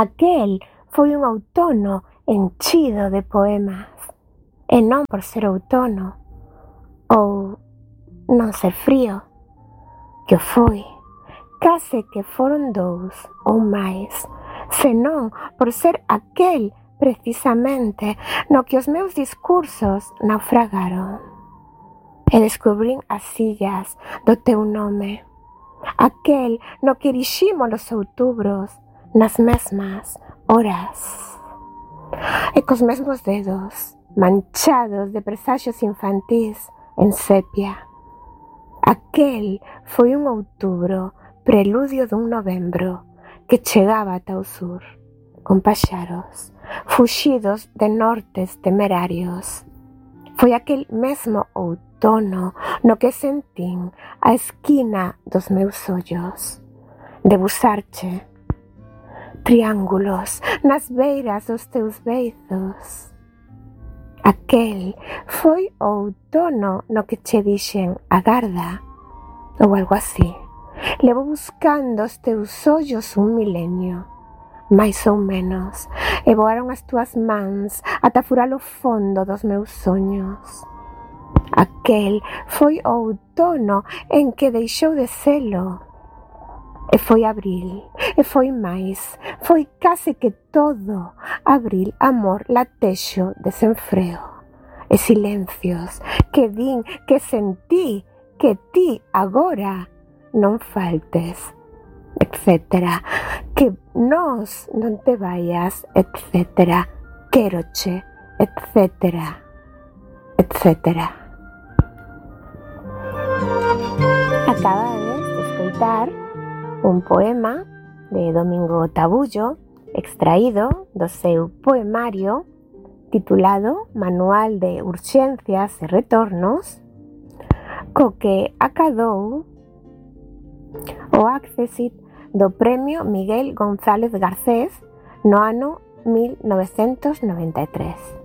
Aquel foi un outono enchido de poemas, e non por ser outono, ou non ser frío, que o foi, case que foron 2 ou máis, senón por ser aquel precisamente no que os meus discursos naufragaron. E descubrín as illas do teu nome, aquel no que eriximos os outubros nas mesmas horas, e cos mesmos dedos manchados de presaxios infantís en sepia. Aquel foi un outubro preludio dun novembro que chegaba ata o sur, con paxaros, fuxidos de nortes temerarios. Foi aquel mesmo outono no que sentín a esquina dos meus ollos, debusarche triángulos nas beiras dos teus beizos. Aquel foi o outono no que che dixen agarda, ou algo así. Levo buscando os teus ollos un milenio, máis ou menos, e voaron as túas mans ata furar o fondo dos meus soños. Aquel foi o outono en que deixou de selo, e foi abril, e foi máis, foi case que todo abril, amor, latexo, desenfreo, e silencios que din, que sentí, que ti agora non faltes, etcétera, que nós non te vayas, etcétera, quéroche, etcétera, etcétera. Acabades de escoitar un poema de Domingo Tabullo, extraído do seu poemario titulado Manual de Urxencias e Retornos, co que acadou o Accessit do Premio Miguel González Garcés no ano 1993.